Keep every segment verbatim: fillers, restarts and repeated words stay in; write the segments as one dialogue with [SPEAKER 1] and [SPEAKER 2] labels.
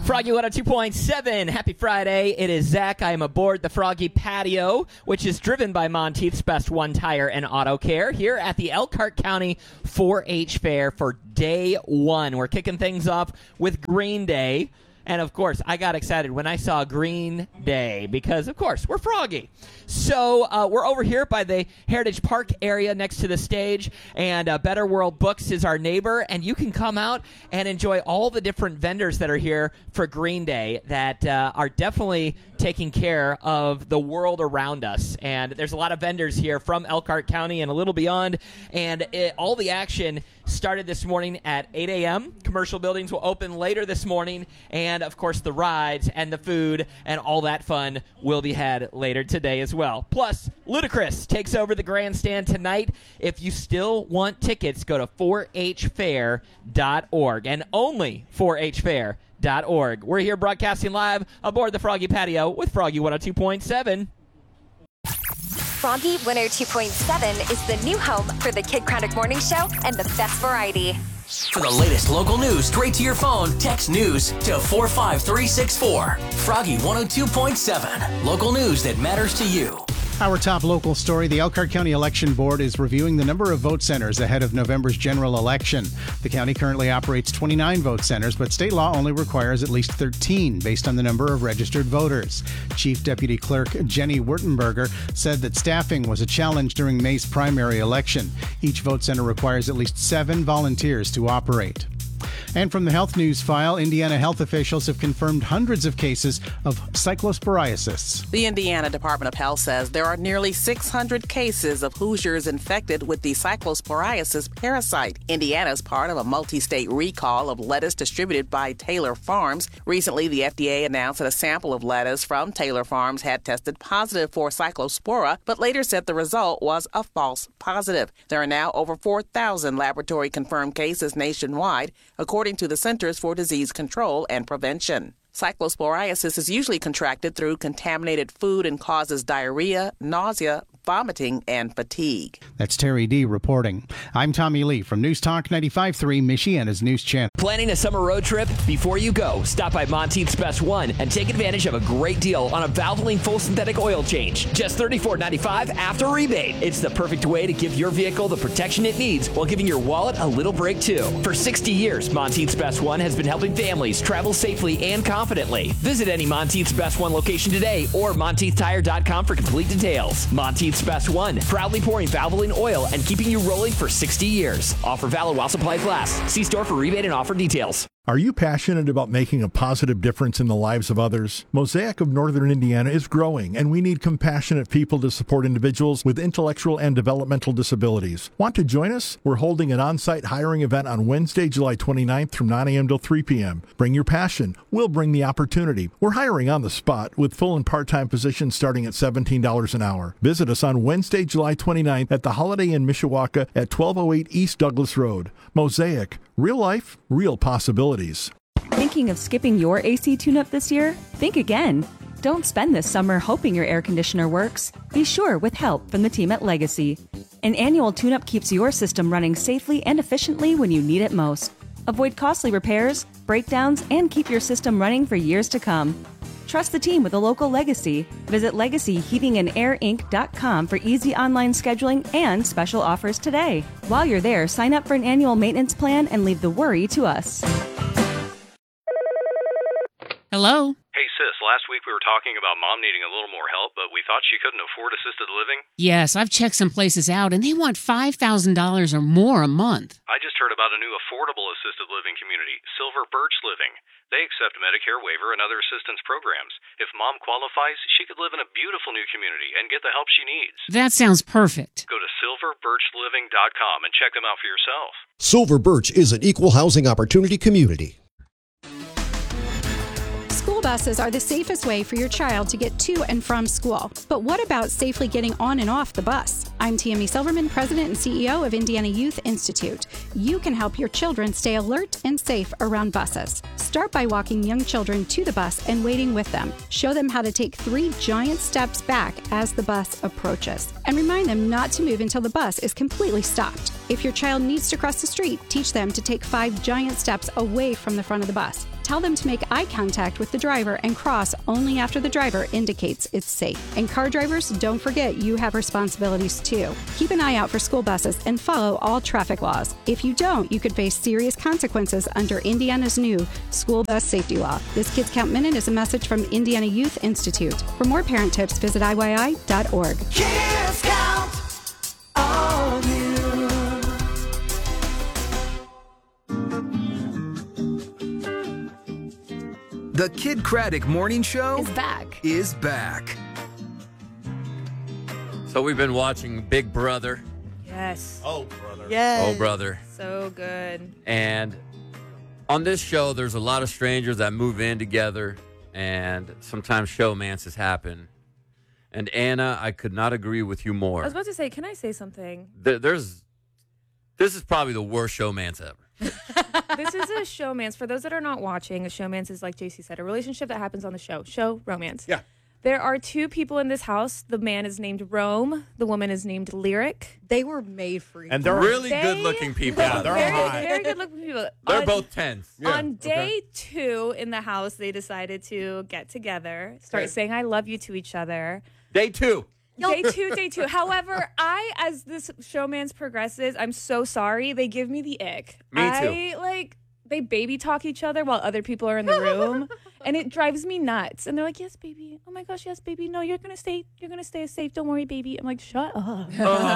[SPEAKER 1] Froggy one oh two point seven. Happy Friday. It is Zach. I am aboard the Froggy Patio, which is driven by Monteith's Best One Tire and Auto Care here at the Elkhart County four H Fair for day one. We're kicking things off with Green Day. And, of course, I got excited when I saw Green Day because, of course, we're Froggy. So uh, we're over here by the Heritage Park area next to the stage, and uh, Better World Books is our neighbor, and you can come out and enjoy all the different vendors that are here for Green Day that uh, are definitely taking care of the world around us. And there's a lot of vendors here from Elkhart County and a little beyond, and it, all the action started this morning at eight a.m. Commercial buildings will open later this morning, and, of course, the rides and the food and all that fun will be had later today as well. Plus, Ludacris takes over the grandstand tonight. If you still want tickets, go to four h fair dot org, and only four h fair dot org. We're here broadcasting live aboard the Froggy Patio with Froggy one oh two point seven.
[SPEAKER 2] Froggy one oh two point seven is the new home for the Kid Craddock Morning Show and the best variety.
[SPEAKER 3] For the latest local news straight to your phone, text news to four five three six four. Froggy one oh two point seven. Local news that matters to you.
[SPEAKER 4] Our top local story, the Elkhart County Election Board is reviewing the number of vote centers ahead of November's general election. The county currently operates twenty-nine vote centers, but state law only requires at least thirteen based on the number of registered voters. Chief Deputy Clerk Jenny Wurtenberger said that staffing was a challenge during May's primary election. Each vote center requires at least seven volunteers to operate. And from the health news file, Indiana health officials have confirmed hundreds of cases of cyclosporiasis.
[SPEAKER 5] The Indiana Department of Health says there are nearly six hundred cases of Hoosiers infected with the cyclosporiasis parasite. Indiana is part of a multi-state recall of lettuce distributed by Taylor Farms. Recently, the F D A announced that a sample of lettuce from Taylor Farms had tested positive for cyclospora, but later said the result was a false positive. There are now over four thousand laboratory-confirmed cases nationwide, according to the Centers for Disease Control and Prevention. Cyclosporiasis is usually contracted through contaminated food and causes diarrhea, nausea, vomiting, and fatigue.
[SPEAKER 4] That's Terry D. reporting. I'm Tommy Lee from News Talk ninety-five point three, Michiana's News Channel.
[SPEAKER 1] Planning a summer road trip? Before you go, stop by Monteith's Best One and take advantage of a great deal on a Valvoline full synthetic oil change. Just thirty-four ninety-five after rebate. It's the perfect way to give your vehicle the protection it needs while giving your wallet a little break too. For sixty years, Monteith's Best One has been helping families travel safely and confidently. Visit any Monteith's Best One location today or Monteith Tire dot com for complete details. Monteith's Best One, proudly pouring Valvoline oil and keeping you rolling for sixty years. Offer valid while supplies last. See store for rebate and offer details.
[SPEAKER 6] Are you passionate about making a positive difference in the lives of others? Mosaic of Northern Indiana is growing, and we need compassionate people to support individuals with intellectual and developmental disabilities. Want to join us? We're holding an on-site hiring event on Wednesday, July twenty-ninth from nine a.m. till three p.m. Bring your passion. We'll bring the opportunity. We're hiring on the spot with full and part-time positions starting at seventeen dollars an hour. Visit us on Wednesday, July twenty-ninth at the Holiday Inn Mishawaka at twelve oh eight East Douglas Road. Mosaic. Real life, real possibilities.
[SPEAKER 7] Thinking of skipping your A C tune-up this year? Think again. Don't spend this summer hoping your air conditioner works. Be sure with help from the team at Legacy. An annual tune-up keeps your system running safely and efficiently when you need it most. Avoid costly repairs, breakdowns, and keep your system running for years to come. Trust the team with a local Legacy. Visit legacy heating and air inc dot com for easy online scheduling and special offers today. While you're there, sign up for an annual maintenance plan and leave the worry to us.
[SPEAKER 8] Hello?
[SPEAKER 9] Hey, sis, last week we were talking about Mom needing a little more help, but we thought she couldn't afford assisted living.
[SPEAKER 8] Yes, I've checked some places out, and they want five thousand dollars or more a month.
[SPEAKER 9] I just heard about a new affordable assisted living community, Silver Birch Living. They accept Medicare waiver and other assistance programs. If Mom qualifies, she could live in a beautiful new community and get the help she needs.
[SPEAKER 8] That sounds perfect.
[SPEAKER 9] Go to silver birch living dot com and check them out for yourself.
[SPEAKER 10] Silver Birch is an equal housing opportunity community.
[SPEAKER 11] School buses are the safest way for your child to get to and from school. But what about safely getting on and off the bus? I'm Tammy Silverman, President and C E O of Indiana Youth Institute. You can help your children stay alert and safe around buses. Start by walking young children to the bus and waiting with them. Show them how to take three giant steps back as the bus approaches. And remind them not to move until the bus is completely stopped. If your child needs to cross the street, teach them to take five giant steps away from the front of the bus. Tell them to make eye contact with the driver and cross only after the driver indicates it's safe. And car drivers, don't forget you have responsibilities too. Keep an eye out for school buses and follow all traffic laws. If you don't, you could face serious consequences under Indiana's new school bus safety law. This Kids Count Minute is a message from Indiana Youth Institute. For more parent tips, visit I Y I dot org.
[SPEAKER 12] Kids count on you.
[SPEAKER 13] The Kid Craddock Morning Show
[SPEAKER 14] is back.
[SPEAKER 13] Is back.
[SPEAKER 15] So we've been watching Big Brother.
[SPEAKER 14] Yes.
[SPEAKER 16] Oh, brother.
[SPEAKER 14] Yes.
[SPEAKER 15] Oh, brother.
[SPEAKER 14] So good.
[SPEAKER 15] And on this show, there's a lot of strangers that move in together, and sometimes showmances happen. And Anna, I could not agree with you more.
[SPEAKER 14] I was about to say, can I say something?
[SPEAKER 15] There, there's, this is probably the worst showmance ever.
[SPEAKER 14] This is a showmance. For those that are not watching, a showmance is, like J C said, a relationship that happens on the show. Show, romance.
[SPEAKER 16] Yeah.
[SPEAKER 14] There are two people in this house. The man is named Rome. The woman is named Lyric.
[SPEAKER 17] They were made for each
[SPEAKER 15] And they're really
[SPEAKER 14] They-
[SPEAKER 15] good-looking people.
[SPEAKER 16] Yeah, they're
[SPEAKER 14] very,
[SPEAKER 16] hot.
[SPEAKER 14] very good looking people.
[SPEAKER 15] They're
[SPEAKER 14] On-
[SPEAKER 15] both tens.
[SPEAKER 16] Yeah,
[SPEAKER 14] On day
[SPEAKER 16] okay.
[SPEAKER 14] two in the house, they decided to get together, start
[SPEAKER 16] Okay.
[SPEAKER 14] saying I love you to each other.
[SPEAKER 15] Day two.
[SPEAKER 14] Day two, day two. However, I, as this showmance progresses, I'm so sorry. They give me the ick.
[SPEAKER 15] Me too.
[SPEAKER 14] I, like, they baby talk each other while other people are in the room, and it drives me nuts. And they're like, yes, baby. Oh, my gosh, yes, baby. No, you're going to stay. You're going to stay safe. Don't worry, baby. I'm like, shut up.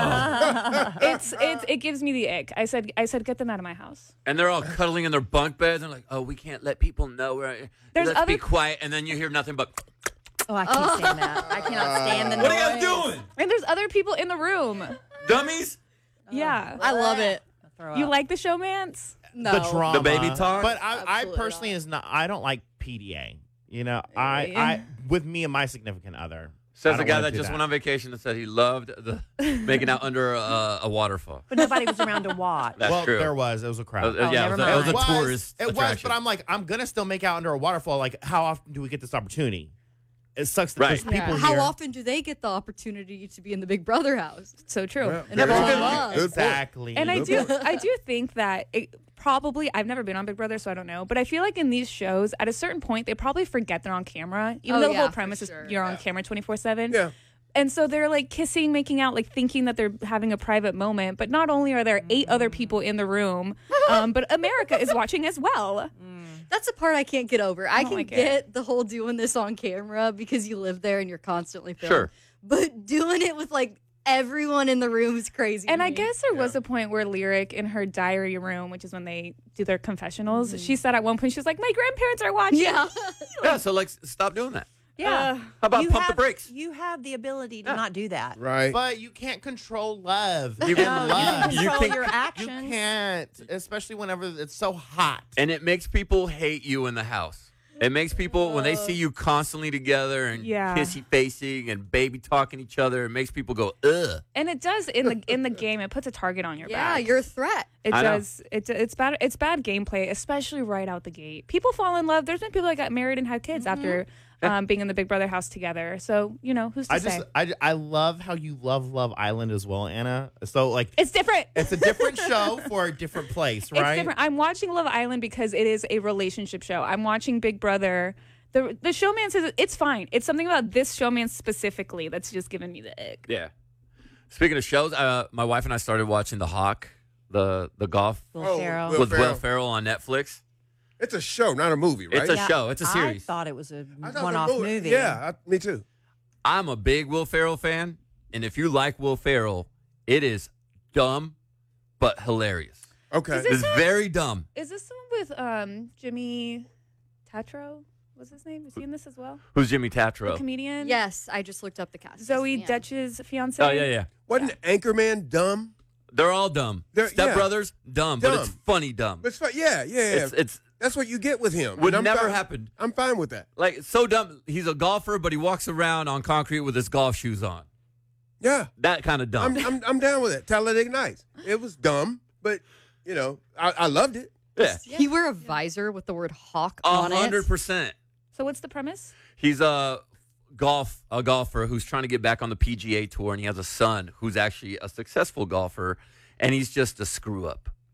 [SPEAKER 15] Oh.
[SPEAKER 14] it's, it's, it gives me the ick. I said, I said, get them out of my house.
[SPEAKER 15] And they're all cuddling in their bunk beds. And like, oh, we can't let people know. We're,
[SPEAKER 14] There's
[SPEAKER 15] let's
[SPEAKER 14] other-
[SPEAKER 15] be quiet. And then you hear nothing but...
[SPEAKER 17] Oh, I can't stand that. I cannot stand the noise.
[SPEAKER 15] What are you guys doing?
[SPEAKER 14] And there's other people in the room.
[SPEAKER 15] Dummies?
[SPEAKER 14] Yeah.
[SPEAKER 17] I love it.
[SPEAKER 14] You like the showmance?
[SPEAKER 17] No.
[SPEAKER 16] The drama.
[SPEAKER 15] The baby talk?
[SPEAKER 16] But I, I
[SPEAKER 17] Absolutely
[SPEAKER 16] personally is not. I don't like P D A. You know, I, I with me and my significant other.
[SPEAKER 15] Says
[SPEAKER 16] I
[SPEAKER 15] the
[SPEAKER 16] don't
[SPEAKER 15] guy
[SPEAKER 16] wanna
[SPEAKER 15] that
[SPEAKER 16] do
[SPEAKER 15] just
[SPEAKER 16] that.
[SPEAKER 15] went on vacation and said he loved the making out under a, a waterfall.
[SPEAKER 17] But nobody was around to watch.
[SPEAKER 15] That's
[SPEAKER 16] well,
[SPEAKER 15] true.
[SPEAKER 16] there was. It was a crowd.
[SPEAKER 15] Uh, yeah, it was, a, it was a
[SPEAKER 16] It was,
[SPEAKER 15] tourist
[SPEAKER 16] It was,
[SPEAKER 15] attraction.
[SPEAKER 16] but I'm like, I'm gonna still make out under a waterfall. Like, how often do we get this opportunity? It sucks that
[SPEAKER 15] Right.
[SPEAKER 16] there's people
[SPEAKER 17] How
[SPEAKER 16] here.
[SPEAKER 17] often do they get the opportunity to be in the Big Brother house?
[SPEAKER 14] So true.
[SPEAKER 16] Yeah.
[SPEAKER 17] And everyone
[SPEAKER 16] Good-
[SPEAKER 17] loves.
[SPEAKER 16] good point. Exactly.
[SPEAKER 14] And I
[SPEAKER 16] Good
[SPEAKER 14] do, I do think that it probably. I've never been on Big Brother, so I don't know. But I feel like in these shows, at a certain point, they probably forget they're on camera, even
[SPEAKER 17] Oh,
[SPEAKER 14] though the
[SPEAKER 17] yeah,
[SPEAKER 14] whole
[SPEAKER 17] for
[SPEAKER 14] premise
[SPEAKER 17] sure.
[SPEAKER 14] is you're on
[SPEAKER 17] Yeah.
[SPEAKER 14] camera twenty-four seven.
[SPEAKER 16] Yeah.
[SPEAKER 14] And so they're like kissing, making out, like thinking that they're having a private moment. But not only are there eight other people in the room, um, but America is watching as well.
[SPEAKER 17] That's the part I can't get over. I,
[SPEAKER 14] don't
[SPEAKER 17] can
[SPEAKER 14] like it.
[SPEAKER 17] get the whole doing this on camera because you live there and you're constantly filmed.
[SPEAKER 15] Sure.
[SPEAKER 17] But doing it with like everyone in the room is crazy.
[SPEAKER 14] And
[SPEAKER 17] to
[SPEAKER 14] I
[SPEAKER 17] me.
[SPEAKER 14] guess there was a point where Lyric in her diary room, which is when they do their confessionals, she said at one point, she was like, my grandparents are watching.
[SPEAKER 17] Yeah.
[SPEAKER 15] yeah, so like, stop doing that.
[SPEAKER 14] Yeah.
[SPEAKER 15] How about
[SPEAKER 18] You
[SPEAKER 15] pump the
[SPEAKER 18] have-
[SPEAKER 15] brakes?
[SPEAKER 18] You have the ability to
[SPEAKER 15] Yeah.
[SPEAKER 18] not do that.
[SPEAKER 16] Right. But you can't control love.
[SPEAKER 15] You
[SPEAKER 16] You
[SPEAKER 15] can-
[SPEAKER 16] can
[SPEAKER 18] You
[SPEAKER 16] love.
[SPEAKER 18] can control
[SPEAKER 15] can-
[SPEAKER 18] your
[SPEAKER 16] You
[SPEAKER 18] actions.
[SPEAKER 16] can't, especially whenever it's so hot.
[SPEAKER 15] And it makes people hate you in the house. It makes people, when they see you constantly together and
[SPEAKER 14] Yeah.
[SPEAKER 15] kissy facing and baby talking each other, it makes people go, ugh.
[SPEAKER 14] And it does in the in the game. It puts a target on your
[SPEAKER 17] Yeah,
[SPEAKER 14] back.
[SPEAKER 17] you're a threat.
[SPEAKER 14] It
[SPEAKER 15] I know.
[SPEAKER 14] does. It, it's bad. It's bad gameplay, especially right out the gate. People fall in love. There's been people that got married and had kids after um, being in the Big Brother house together. So you know who's to
[SPEAKER 16] I
[SPEAKER 14] say?
[SPEAKER 16] just, I, I love how you love Love Island as well, Anna. So like,
[SPEAKER 14] It's different.
[SPEAKER 16] it's a different show for a different place, right?
[SPEAKER 14] It's different. I'm watching Love Island because it is a relationship show. I'm watching Big Brother. The the showman says it's fine. It's something about this showman specifically that's just giving me the ick.
[SPEAKER 15] Yeah. Speaking of shows, uh, my wife and I started watching The Hawk, the the golf
[SPEAKER 18] Will
[SPEAKER 19] Oh,
[SPEAKER 18] Ferrell.
[SPEAKER 19] Will
[SPEAKER 15] with Will
[SPEAKER 19] Ferrell.
[SPEAKER 15] Ferrell on Netflix.
[SPEAKER 19] It's a show, not a movie, right?
[SPEAKER 15] It's a
[SPEAKER 18] Yeah,
[SPEAKER 15] show. It's a
[SPEAKER 18] I
[SPEAKER 15] series.
[SPEAKER 18] thought it was a
[SPEAKER 19] I thought
[SPEAKER 18] one-off
[SPEAKER 19] the
[SPEAKER 18] movie.
[SPEAKER 19] Yeah, I, me too.
[SPEAKER 15] I'm a big Will Ferrell fan, and if you like Will Ferrell, it is dumb but hilarious.
[SPEAKER 19] Okay.
[SPEAKER 14] Is this
[SPEAKER 15] It's
[SPEAKER 14] a-
[SPEAKER 15] very dumb.
[SPEAKER 14] Is this someone with um Jimmy Tatro? What's his name? Is he in this as well?
[SPEAKER 15] Who's Jimmy
[SPEAKER 14] The
[SPEAKER 15] Tatro?
[SPEAKER 14] comedian?
[SPEAKER 17] Yes, I just looked up the cast.
[SPEAKER 14] Zoe
[SPEAKER 17] Yeah.
[SPEAKER 14] Desch's fiance.
[SPEAKER 15] Oh, yeah, yeah.
[SPEAKER 19] Wasn't Anchorman dumb?
[SPEAKER 15] They're all dumb.
[SPEAKER 19] They're-
[SPEAKER 15] Step
[SPEAKER 19] yeah.
[SPEAKER 15] Brothers, dumb, but it's
[SPEAKER 19] Dumb.
[SPEAKER 15] funny dumb.
[SPEAKER 19] But it's fun. Yeah, yeah, yeah.
[SPEAKER 15] It's, it's
[SPEAKER 19] That's what you get with him.
[SPEAKER 15] would
[SPEAKER 19] And I'm
[SPEAKER 15] never
[SPEAKER 19] fine-
[SPEAKER 15] happen.
[SPEAKER 19] I'm fine with that.
[SPEAKER 15] Like, it's so dumb. He's a golfer, but he walks around on concrete with his golf shoes on.
[SPEAKER 19] Yeah.
[SPEAKER 15] That kind of dumb.
[SPEAKER 19] I'm, I'm, I'm down with it. Tell it ignites. It was dumb, but, you know, I, I loved it.
[SPEAKER 15] yeah.
[SPEAKER 17] He wear a visor with the word hawk
[SPEAKER 15] A
[SPEAKER 17] on
[SPEAKER 15] hundred
[SPEAKER 17] it.
[SPEAKER 15] percent.
[SPEAKER 14] So what's the premise?
[SPEAKER 15] He's a golf a golfer who's trying to get back on the P G A tour, and he has a son who's actually a successful golfer, and he's just a screw up.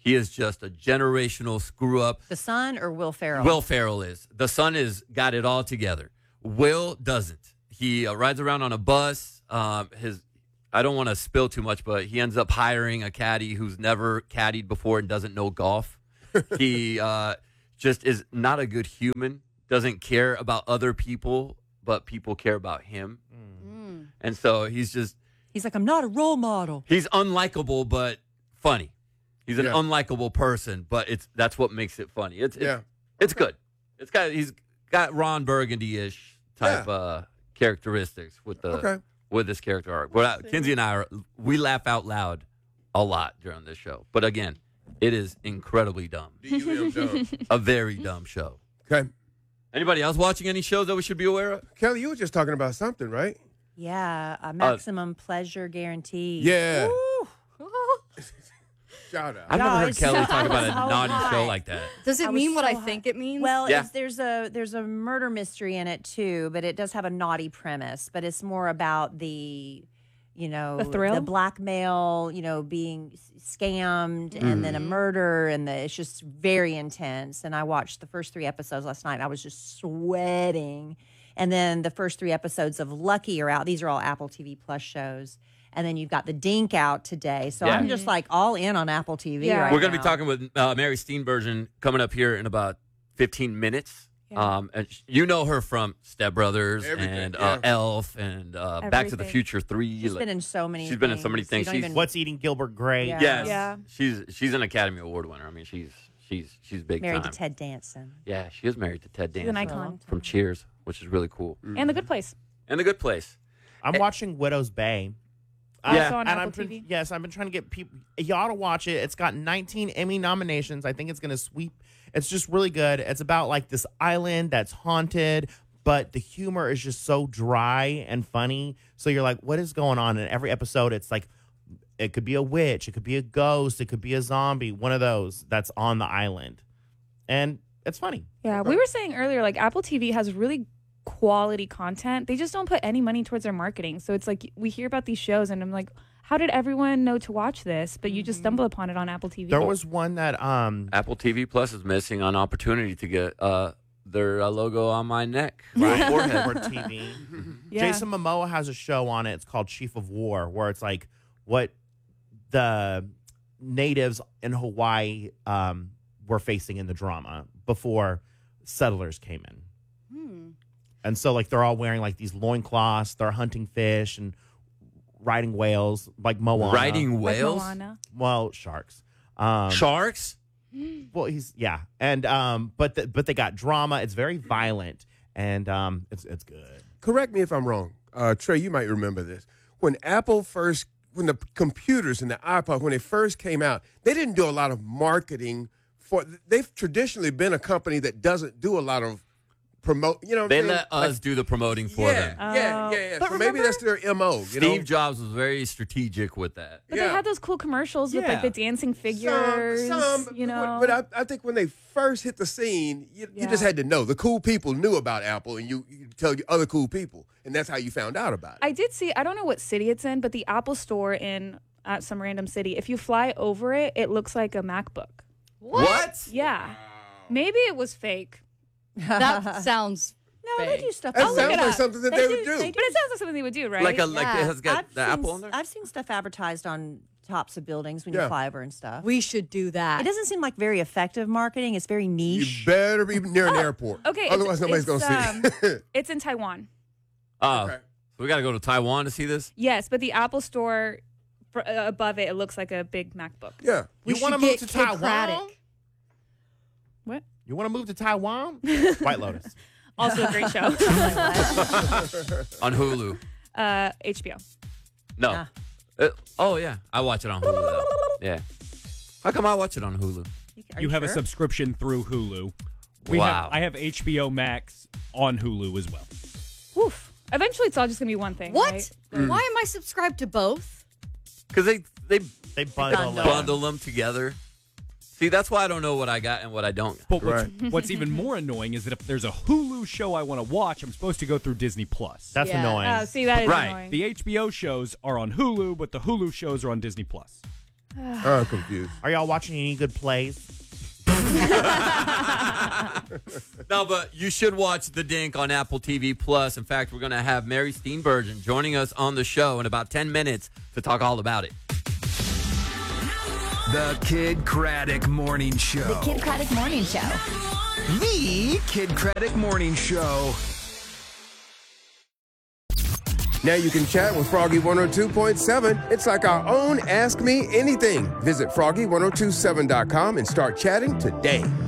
[SPEAKER 15] He is just a generational screw up.
[SPEAKER 18] The son or Will Ferrell?
[SPEAKER 15] Will Ferrell is. The son is got it all together. Will doesn't. He uh, rides around on a bus. Um, his I don't want to spill too much, but he ends up hiring a caddy who's never caddied before and doesn't know golf. He uh, just is not a good human, doesn't care about other people, but people care about him.
[SPEAKER 18] Mm.
[SPEAKER 15] And so he's just...
[SPEAKER 18] He's like, I'm not a role model.
[SPEAKER 15] He's unlikable, but funny. He's an
[SPEAKER 19] Yeah.
[SPEAKER 15] unlikable person, but it's that's what makes it funny. It's it's,
[SPEAKER 19] Yeah.
[SPEAKER 15] it's good. It's got he's got Ron Burgundy-ish type
[SPEAKER 19] Yeah.
[SPEAKER 15] uh, characteristics with the
[SPEAKER 19] Okay.
[SPEAKER 15] with this character arc. But uh, Kinsey and I are we laugh out loud a lot during this show. But again, it is incredibly dumb.
[SPEAKER 19] D U M dumb.
[SPEAKER 15] A very dumb show.
[SPEAKER 19] Okay.
[SPEAKER 15] Anybody else watching any shows that we should be aware of?
[SPEAKER 19] Kelly, you were just talking about something, right?
[SPEAKER 18] Yeah, a maximum pleasure guarantee.
[SPEAKER 19] Yeah.
[SPEAKER 18] Woo.
[SPEAKER 19] Shout out.
[SPEAKER 15] I've never
[SPEAKER 18] No,
[SPEAKER 15] heard
[SPEAKER 18] it's
[SPEAKER 15] Kelly
[SPEAKER 18] so-
[SPEAKER 15] talk about a
[SPEAKER 18] so
[SPEAKER 15] naughty
[SPEAKER 18] hot.
[SPEAKER 15] show like that.
[SPEAKER 17] Does it
[SPEAKER 18] I was
[SPEAKER 17] mean what
[SPEAKER 18] so
[SPEAKER 17] I
[SPEAKER 18] hot.
[SPEAKER 17] think it means?
[SPEAKER 18] Well,
[SPEAKER 15] Yeah.
[SPEAKER 18] it's, there's a there's a murder mystery in it too, but it does have a naughty premise. But it's more about the, you know,
[SPEAKER 14] The thrill?
[SPEAKER 18] blackmail, you know, being s- scammed, and then a murder, and the, it's just very intense. And I watched the first three episodes last night. And I was just sweating. And then the first three episodes of Lucky are out. These are all Apple T V Plus shows. And then you've got The Dink out today. So
[SPEAKER 15] Yeah.
[SPEAKER 18] I'm just like all in on Apple T V
[SPEAKER 14] Yeah.
[SPEAKER 18] right
[SPEAKER 15] We're going to
[SPEAKER 18] now.
[SPEAKER 15] be talking with uh, Mary Steenburgen coming up here in about fifteen minutes.
[SPEAKER 14] Yeah.
[SPEAKER 15] Um, and sh- you know her from Step Brothers
[SPEAKER 19] Everything,
[SPEAKER 15] and uh,
[SPEAKER 19] yeah.
[SPEAKER 15] Elf and uh, Back to the
[SPEAKER 14] Everything.
[SPEAKER 15] Future three.
[SPEAKER 18] She's
[SPEAKER 15] Like,
[SPEAKER 18] been in so many
[SPEAKER 15] she's been in so many
[SPEAKER 18] things. You
[SPEAKER 15] things.
[SPEAKER 18] don't
[SPEAKER 15] She's
[SPEAKER 18] even-
[SPEAKER 16] What's Eating Gilbert Grape?
[SPEAKER 18] Yeah.
[SPEAKER 15] yes,
[SPEAKER 14] Yeah.
[SPEAKER 15] she's she's an Academy Award winner. I mean, she's she's she's big
[SPEAKER 18] married
[SPEAKER 15] time.
[SPEAKER 18] to Ted Danson.
[SPEAKER 15] Yeah, she is married to Ted
[SPEAKER 14] She's
[SPEAKER 15] Danson
[SPEAKER 14] an icon.
[SPEAKER 15] from Cheers, which is really cool.
[SPEAKER 14] And The Good Place.
[SPEAKER 15] And The Good Place.
[SPEAKER 16] I'm watching Widow's Bay.
[SPEAKER 14] Also
[SPEAKER 15] Yeah.
[SPEAKER 14] on
[SPEAKER 16] and
[SPEAKER 14] Apple
[SPEAKER 16] I'm tr-
[SPEAKER 14] T V.
[SPEAKER 16] yes, I've been trying to get people. You ought to watch it. It's got nineteen Emmy nominations. I think it's going to sweep. It's just really good. It's about like this island that's haunted, but the humor is just so dry and funny. So you're like, what is going on? In every episode, it's like, it could be a witch, it could be a ghost, it could be a zombie, one of those that's on the island, and it's funny.
[SPEAKER 14] Yeah, we were saying earlier, like Apple T V has really quality content. They just don't put any money towards their marketing. So it's like we hear about these shows, and I'm like, how did everyone know to watch this? But you just stumble upon it on Apple T V.
[SPEAKER 16] There was one that um
[SPEAKER 15] Apple T V Plus is missing an opportunity to get uh, their uh, logo on my neck,
[SPEAKER 16] right
[SPEAKER 15] my forehead.
[SPEAKER 16] for T V.
[SPEAKER 14] Yeah.
[SPEAKER 16] Jason Momoa has a show on it. It's called Chief of War, where it's like what the natives in Hawaii um, were facing in the drama before settlers came in.
[SPEAKER 17] Hmm.
[SPEAKER 16] And so, like, they're all wearing like these loincloths. They're hunting fish and riding whales, like Moana.
[SPEAKER 15] Riding
[SPEAKER 14] Like
[SPEAKER 15] whales,
[SPEAKER 14] Moana.
[SPEAKER 16] well, sharks. Um,
[SPEAKER 15] sharks.
[SPEAKER 16] well, he's yeah, and um, but the, but they got drama. It's very violent, and um, it's it's good.
[SPEAKER 19] Correct me if I'm wrong. Uh, Trey, you might remember this. When Apple first, when the computers and the iPod, when they first came out, they didn't do a lot of marketing for. They've traditionally been a company that doesn't do a lot of promote. You know, what
[SPEAKER 15] They
[SPEAKER 19] I'm saying?
[SPEAKER 15] let us
[SPEAKER 19] Like,
[SPEAKER 15] do the promoting for
[SPEAKER 19] yeah,
[SPEAKER 15] them.
[SPEAKER 19] yeah, yeah, yeah.
[SPEAKER 18] But
[SPEAKER 19] So maybe
[SPEAKER 18] remember-
[SPEAKER 19] that's their M O. You
[SPEAKER 15] Steve
[SPEAKER 19] know?
[SPEAKER 15] Jobs was very strategic with that.
[SPEAKER 14] But
[SPEAKER 19] Yeah.
[SPEAKER 14] they had those cool commercials with
[SPEAKER 16] Yeah.
[SPEAKER 14] like the dancing figures.
[SPEAKER 19] Some, some,
[SPEAKER 14] you know.
[SPEAKER 19] But, but I, I think when they first hit the scene, you, you
[SPEAKER 14] Yeah.
[SPEAKER 19] just had to know. The cool people knew about Apple, and you, you tell you other cool people, and that's how you found out about it.
[SPEAKER 14] I did see. I don't know what city it's in, but the Apple Store in at some random city. If you fly over it, it looks like a MacBook.
[SPEAKER 15] What?
[SPEAKER 14] Yeah, maybe it was fake.
[SPEAKER 17] That sounds.
[SPEAKER 18] No, they do stuff.
[SPEAKER 19] That
[SPEAKER 18] I'll
[SPEAKER 19] sounds
[SPEAKER 18] look it
[SPEAKER 19] like
[SPEAKER 18] up.
[SPEAKER 19] something that they, would do.
[SPEAKER 18] they
[SPEAKER 14] But it sounds like something they would do, right?
[SPEAKER 15] Like a like
[SPEAKER 18] Yeah.
[SPEAKER 15] it has got
[SPEAKER 18] I've
[SPEAKER 15] the
[SPEAKER 18] seen,
[SPEAKER 15] Apple on there.
[SPEAKER 18] I've seen stuff advertised on tops of buildings when
[SPEAKER 19] Yeah.
[SPEAKER 18] you fly over and stuff.
[SPEAKER 17] We should do that.
[SPEAKER 18] It doesn't seem like very effective marketing. It's very
[SPEAKER 19] You
[SPEAKER 18] niche.
[SPEAKER 19] better be near an airport.
[SPEAKER 14] okay, it's-
[SPEAKER 19] Otherwise, nobody's
[SPEAKER 14] it's,
[SPEAKER 19] going to see it.
[SPEAKER 14] It's in Taiwan.
[SPEAKER 15] Oh,
[SPEAKER 19] Okay.
[SPEAKER 15] so we got to go to Taiwan to see this.
[SPEAKER 14] Yes, but the Apple Store for, uh, above it, it looks like a big MacBook.
[SPEAKER 19] Yeah.
[SPEAKER 16] You
[SPEAKER 17] We
[SPEAKER 16] want to
[SPEAKER 17] should
[SPEAKER 16] move
[SPEAKER 17] get
[SPEAKER 16] to Taiwan?
[SPEAKER 17] Kid-Craddock.
[SPEAKER 14] What?
[SPEAKER 16] You want to move to Taiwan? White Lotus.
[SPEAKER 14] Also a great show.
[SPEAKER 15] On Hulu.
[SPEAKER 14] uh, H B O.
[SPEAKER 15] No.
[SPEAKER 18] Ah.
[SPEAKER 15] Uh, oh yeah, I watch it on Hulu. Though. Yeah. How come I watch it on Hulu?
[SPEAKER 18] Are
[SPEAKER 20] you have a
[SPEAKER 18] sure?
[SPEAKER 20] subscription through Hulu. We
[SPEAKER 15] Wow.
[SPEAKER 20] Have, I have H B O Max on Hulu as well.
[SPEAKER 14] Woof. Eventually, it's all just gonna be one thing.
[SPEAKER 17] What?
[SPEAKER 14] right?
[SPEAKER 17] Why am I subscribed to both?
[SPEAKER 15] Because they they
[SPEAKER 16] They bundle it.
[SPEAKER 15] bundle them together. See, that's why I don't know what I got and what I don't.
[SPEAKER 20] But what's,
[SPEAKER 19] Right.
[SPEAKER 20] what's even more annoying is that if there's a Hulu show I want to watch, I'm supposed to go through Disney Plus.
[SPEAKER 16] That's
[SPEAKER 17] Yeah.
[SPEAKER 16] annoying.
[SPEAKER 14] Oh, see, that is
[SPEAKER 15] Right.
[SPEAKER 14] annoying.
[SPEAKER 20] The H B O shows are on Hulu, but the Hulu shows are on Disney Plus.
[SPEAKER 19] I'm confused.
[SPEAKER 16] Are y'all watching any good plays?
[SPEAKER 15] No, but you should watch The Dink on Apple T V Plus. In fact, we're going to have Mary Steenburgen joining us on the show in about ten minutes to talk all about it.
[SPEAKER 13] The Kid Craddock Morning Show.
[SPEAKER 2] The Kid Craddock Morning Show.
[SPEAKER 13] The Kid Craddock Morning Show.
[SPEAKER 19] Now you can chat with Froggy one oh two point seven. It's like our own Ask Me Anything. Visit froggy ten twenty-seven dot com and start chatting today.